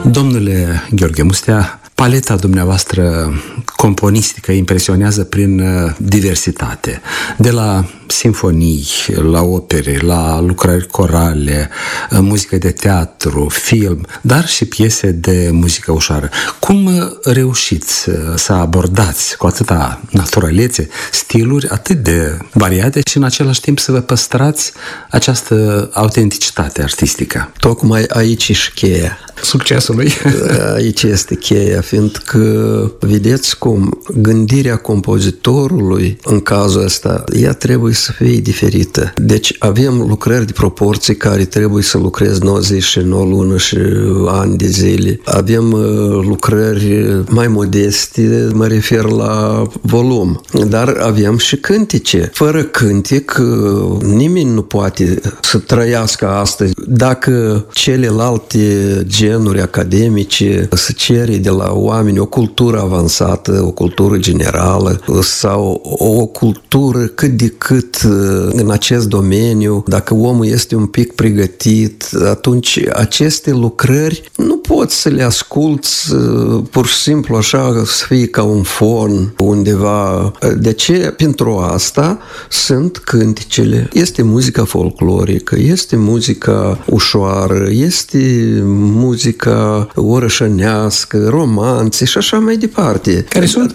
Domnule Gheorghe Mustea, paleta dumneavoastră componistică impresionează prin diversitate. De la simfonii, la opere, la lucrări corale, muzică de teatru, film, dar și piese de muzică ușoară. Cum reușiți să abordați cu atâta naturalețe stiluri atât de variate și în același timp să vă păstrați această autenticitate artistică? Tocmai aici și cheia succesului. Aici este cheia, fiindcă vedeți cum gândirea compozitorului în cazul ăsta, ea trebuie să fie diferită. Deci avem lucrări de proporții care trebuie să lucrezi 99 luni și ani de zile. Avem lucrări mai modeste, mă refer la volum. Dar avem și cântice. Fără cântic, nimeni nu poate să trăiască astăzi. Dacă celelalte genuri academice se cere de la oameni o cultură avansată, o cultură generală sau o cultură cât de cât în acest domeniu, dacă omul este un pic pregătit, atunci aceste lucrări nu poți să le asculți pur și simplu așa, să fie ca un fon undeva. De ce? Pentru asta sunt cânticele. Este muzica folclorică, este muzica ușoară, este muzica orășănească, romanțe și așa mai departe. Care sunt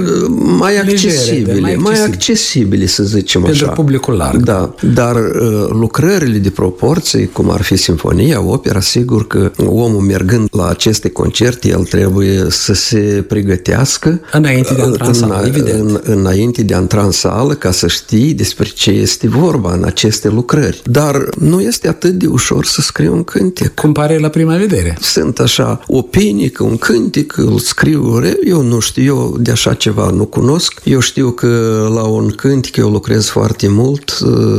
mai accesibile, mai accesibile, să zicem pentru așa. Pentru publicul larg. Da, dar lucrările de proporții, cum ar fi simfonia, opera, sigur că omul mergând la aceste concerte, el trebuie să se pregătească înainte de a intra în sală, evident. Înainte de a intra în sală, ca să știi despre ce este vorba în aceste lucrări. Dar nu este atât de ușor să scrii un cântec. Cum pare la prima vedere. Sunt așa opinii că un cântec îl scriu, eu nu știu, eu de așa ceva nu cunosc. Eu știu că la un cântec eu lucrez foarte mult,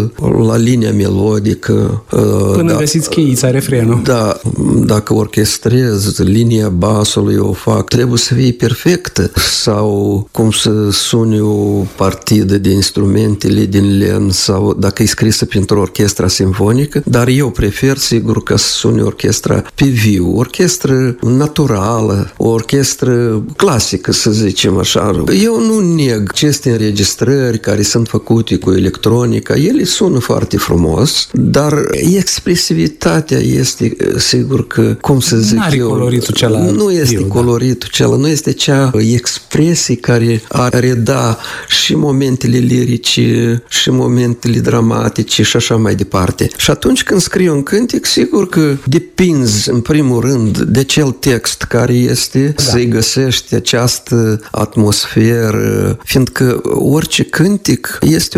la linia melodică. Până găsiți cheița, refrenul. Da, dacă orchestrez, linia basului o fac, trebuie să fie perfectă. Sau cum să suni o partidă de instrumentele din lemn, sau dacă e scrisă pentru orchestra simfonică, dar eu prefer, sigur, că să suni orchestra pe viu, orchestră naturală, o orchestră clasică, să zicem așa. Eu nu neg aceste înregistrări care sunt făcute cu electronica, ele sună foarte frumos, dar expresivitatea este, sigur că, cum să zic eu, coloritul cela nu este viu, coloritul cela, nu este cea expresie care ar reda și momentele lirice, și momentele dramatice și așa mai departe. Și atunci când scriu un cântec, sigur că depinzi în primul rând de acel text care este, să-i găsești această atmosferă, fiindcă orice cântec este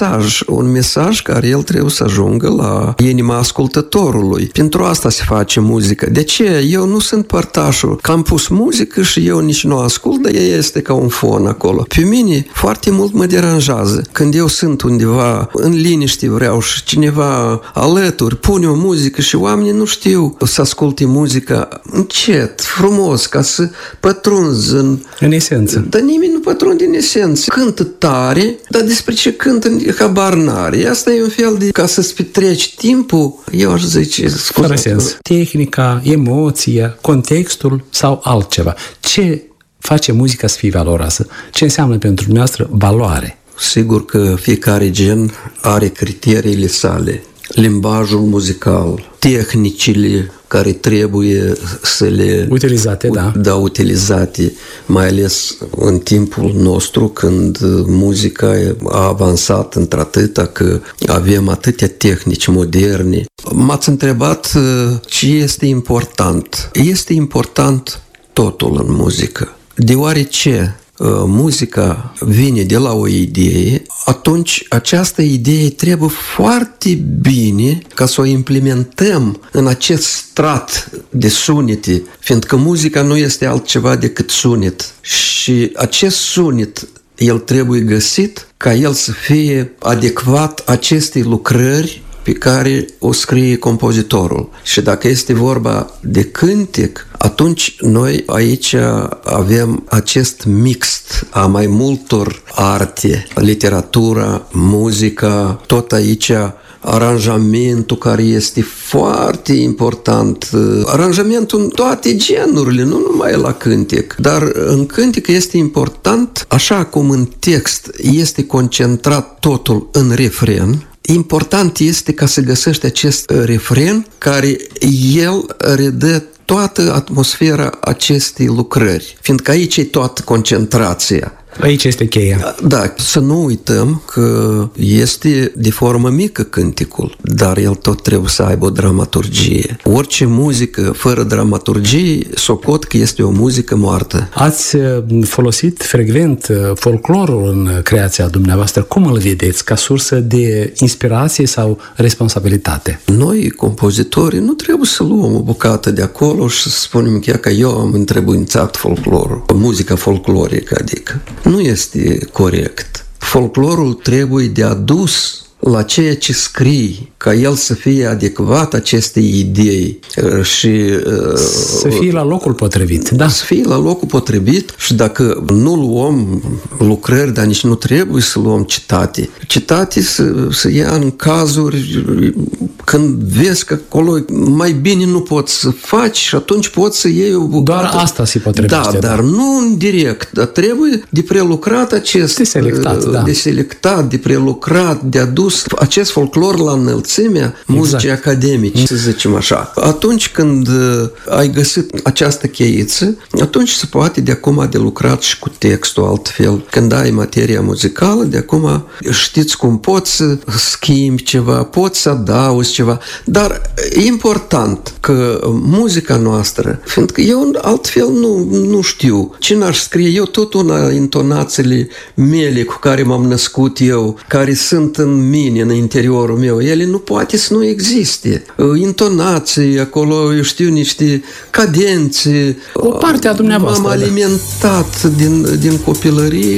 un mesaj care el trebuie să ajungă la inima ascultătorului. Pentru asta se face muzică. De ce? Eu nu sunt părtașul, că am pus muzică și eu nici nu ascult, dar ea este ca un fon acolo. Pe mine foarte mult mă deranjează când eu sunt undeva în liniște, vreau și cineva alături, pune o muzică și oamenii nu știu să asculte muzica încet, frumos, ca să pătrunzi în esență. Dar nimeni nu pătrunde în esență. Cântă tare, dar despre ce cântă habar n-are. Asta e un fel de, ca să-ți petreci timpul, eu aș zice, fără sens. Tehnica, emoția, contextul sau altceva. Ce face muzica să fie valoroasă? Ce înseamnă pentru dumneavoastră valoare? Sigur că fiecare gen are criteriile sale. Limbajul muzical, tehnicile care trebuie să le... utilizate, da, utilizate, mai ales în timpul nostru, când muzica a avansat într-atâta că avem atâtea tehnici moderne. M-ați întrebat ce este important. Este important totul în muzică, deoarece muzica vine de la o idee, atunci această idee trebuie foarte bine ca să o implementăm în acest strat de sunete, fiindcă muzica nu este altceva decât sunet. Și acest sunet, el trebuie găsit ca el să fie adecvat acestei lucrări pe care o scrie compozitorul. Și dacă este vorba de cântec, atunci noi aici avem acest mix a mai multor arte, literatura, muzica, tot aici aranjamentul care este foarte important, aranjamentul în toate genurile, nu numai la cântec, dar în cântec este important, așa cum în text este concentrat totul în refren, important este ca să găsești acest refren care el redă toată atmosfera acestei lucrări, fiindcă aici e toată concentrația. Aici este cheia. Da, să nu uităm că este de formă mică cântecul, dar el tot trebuie să aibă o dramaturgie. Orice muzică fără dramaturgie, socot că este o muzică moartă. Ați folosit frecvent folclorul în creația dumneavoastră. Cum îl vedeți? Ca sursă de inspirație sau responsabilitate? Noi, compozitorii, nu trebuie să luăm o bucată de acolo și să spunem că eu am întrebuințat folclorul, muzica folclorică, adică. Nu este corect. Folclorul trebuie de adus la ceea ce scrii, ca el să fie adecvat acestei idei și să fie la locul potrivit, da. Să fie la locul potrivit și dacă nu luăm lucrări, dar nici nu trebuie să luăm citate. Citate să ia în cazuri când vezi că acolo mai bine nu poți să faci și atunci poți să iei o bucată. Doar asta se potrivește. Da, dar nu în direct, dar trebuie de prelucrat acest... De selectat, de prelucrat, de adus acest folclor la înălțimea muzicii academice, să zicem așa. Atunci când ai găsit această cheiță, atunci se poate de acum de lucrat și cu textul altfel. Când ai materia muzicală, de acum știți cum poți să schimbi ceva, poți să adaugi ceva, dar e important că muzica noastră, fiindcă eu altfel nu știu ce n-aș scrie, eu tot una intonațiile mele cu care m-am născut eu, care sunt în mine, în interiorul meu, ele nu poate să nu existe. Intonații, acolo, eu știu, niște cadențe. O parte a dumneavoastră. M-am alimentat din copilărie